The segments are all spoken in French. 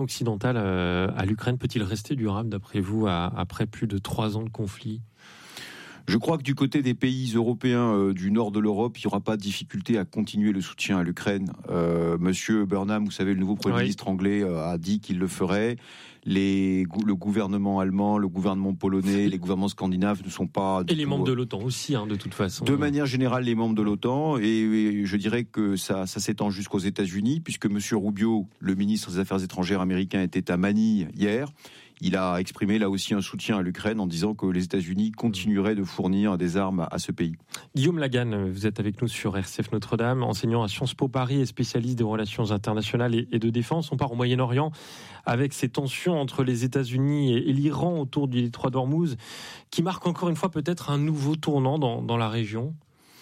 occidental à l'Ukraine peut-il rester durable d'après vous après plus de 3 ans de conflit ? Je crois que du côté des pays européens du nord de l'Europe, il n'y aura pas de difficulté à continuer le soutien à l'Ukraine. Monsieur Burnham, vous savez, le nouveau Premier ministre anglais a dit qu'il le ferait. Le gouvernement allemand, le gouvernement polonais, les gouvernements scandinaves ne sont pas... Et les membres de l'OTAN aussi, de toute façon. De manière générale, les membres de l'OTAN, et je dirais que ça s'étend jusqu'aux États-Unis, puisque monsieur Rubio, le ministre des Affaires étrangères américain, était à Manille hier. Il a exprimé là aussi un soutien à l'Ukraine en disant que les États-Unis continueraient de fournir des armes à ce pays. Guillaume Lagan, vous êtes avec nous sur RCF Notre-Dame, enseignant à Sciences Po Paris et spécialiste des relations internationales et de défense. On part au Moyen-Orient avec ces tensions entre les États-Unis et l'Iran autour du détroit d'Ormuz, qui marque encore une fois peut-être un nouveau tournant dans la région.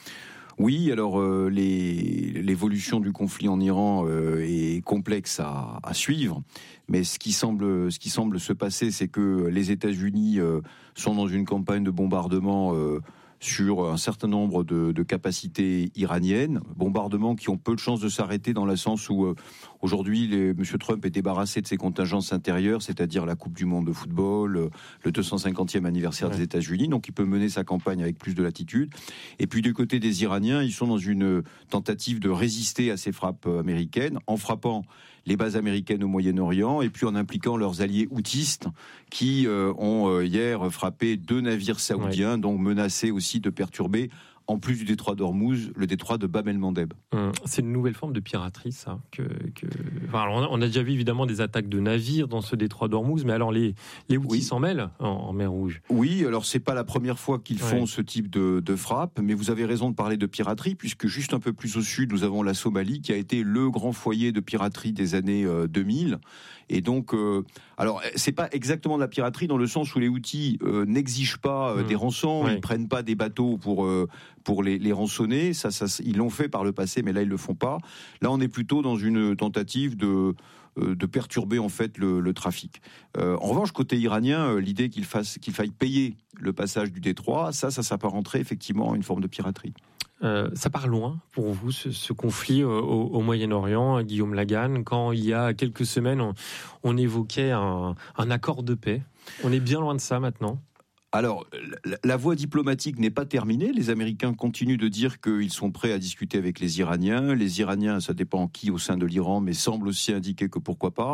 Oui, alors l'évolution du conflit en Iran est complexe à suivre, mais ce qui semble se passer, c'est que les États-Unis sont dans une campagne de bombardement sur un certain nombre de capacités iraniennes, bombardements qui ont peu de chances de s'arrêter dans le sens où aujourd'hui M. Trump est débarrassé de ses contingences intérieures, c'est-à-dire la Coupe du Monde de football, le 250e anniversaire des États-Unis, donc il peut mener sa campagne avec plus de latitude. Et puis du côté des Iraniens, ils sont dans une tentative de résister à ces frappes américaines en frappant les bases américaines au Moyen-Orient et puis en impliquant leurs alliés houthistes qui ont hier frappé 2 navires saoudiens, donc menacés aussi de perturber, en plus du détroit d'Ormuz, le détroit de Bab el-Mandeb. C'est une nouvelle forme de piraterie, ça. Enfin, alors on a déjà vu évidemment des attaques de navires dans ce détroit d'Ormuz, mais alors les Houthis s'en mêlent en mer Rouge. Oui, alors c'est pas la première fois qu'ils font ce type de frappe, mais vous avez raison de parler de piraterie, puisque juste un peu plus au sud, nous avons la Somalie, qui a été le grand foyer de piraterie des années 2000. Et donc, alors c'est pas exactement de la piraterie dans le sens où les Houthis n'exigent pas des rançons, ils prennent pas des bateaux pour les rançonner. Ça, ils l'ont fait par le passé, mais là ils le font pas. Là, on est plutôt dans une tentative de perturber en fait le trafic. En revanche, côté iranien, l'idée qu'il faille payer le passage du détroit, ça s'apparenterait effectivement à une forme de piraterie. Ça part loin pour vous, ce conflit au Moyen-Orient, Guillaume Lagan, quand il y a quelques semaines, on évoquait un accord de paix. On est bien loin de ça maintenant. Alors, la voie diplomatique n'est pas terminée. Les Américains continuent de dire qu'ils sont prêts à discuter avec les Iraniens. Les Iraniens, ça dépend qui au sein de l'Iran, mais semblent aussi indiquer que pourquoi pas.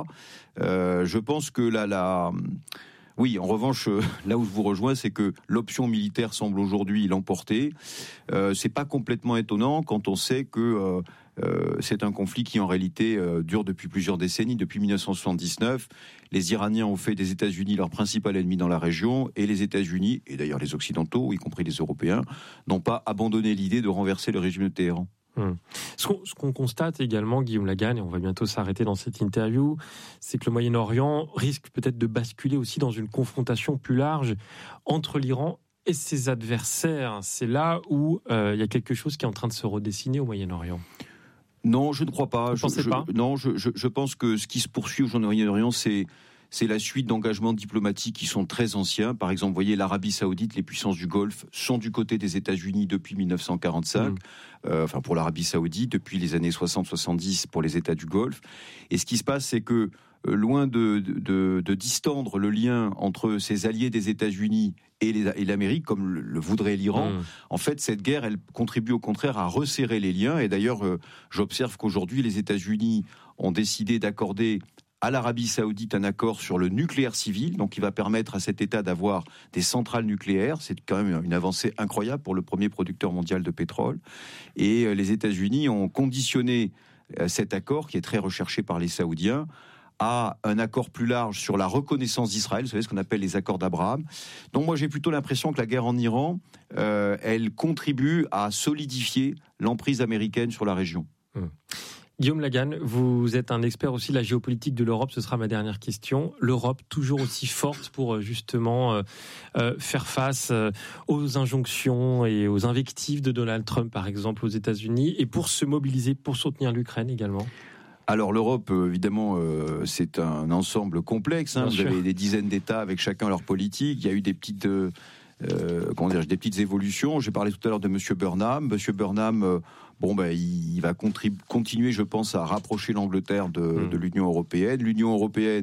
Je pense que oui, en revanche, là où je vous rejoins, c'est que l'option militaire semble aujourd'hui l'emporter. C'est pas complètement étonnant quand on sait que c'est un conflit qui en réalité dure depuis plusieurs décennies. Depuis 1979, les Iraniens ont fait des États-Unis leur principal ennemi dans la région, et les États-Unis, et d'ailleurs les Occidentaux, y compris les Européens, n'ont pas abandonné l'idée de renverser le régime de Téhéran. Ce qu'on constate également, Guillaume Lagan, et on va bientôt s'arrêter dans cette interview, c'est que le Moyen-Orient risque peut-être de basculer aussi dans une confrontation plus large entre l'Iran et ses adversaires. C'est là où il y a quelque chose qui est en train de se redessiner au Moyen-Orient. Non, je ne crois pas. Vous pensez pas ? Non, je pense que ce qui se poursuit au Moyen-Orient, c'est la suite d'engagements diplomatiques qui sont très anciens. Par exemple, vous voyez, l'Arabie Saoudite, les puissances du Golfe sont du côté des États-Unis depuis 1945. Enfin, pour l'Arabie Saoudite, depuis les années 60-70 pour les États du Golfe. Et ce qui se passe, c'est que loin de distendre le lien entre ces alliés des États-Unis et l'Amérique, comme le voudrait l'Iran, en fait, cette guerre, elle contribue au contraire à resserrer les liens. Et d'ailleurs, j'observe qu'aujourd'hui, les États-Unis ont décidé d'accorder à l'Arabie Saoudite un accord sur le nucléaire civil, donc qui va permettre à cet État d'avoir des centrales nucléaires. C'est quand même une avancée incroyable pour le premier producteur mondial de pétrole. Et les États-Unis ont conditionné cet accord, qui est très recherché par les Saoudiens, à un accord plus large sur la reconnaissance d'Israël, vous savez ce qu'on appelle les accords d'Abraham. Donc moi j'ai plutôt l'impression que la guerre en Iran, elle contribue à solidifier l'emprise américaine sur la région. Guillaume Lagan, vous êtes un expert aussi de la géopolitique de l'Europe, ce sera ma dernière question. L'Europe toujours aussi forte pour justement faire face aux injonctions et aux invectives de Donald Trump par exemple aux États-Unis, et pour se mobiliser pour soutenir l'Ukraine également? Alors l'Europe, évidemment, c'est un ensemble complexe. Vous avez des dizaines d'États avec chacun leur politique. Il y a eu des petites des petites évolutions. J'ai parlé tout à l'heure de Monsieur Burnham. Monsieur Burnham, il va continuer, je pense, à rapprocher l'Angleterre de l'Union européenne. L'Union européenne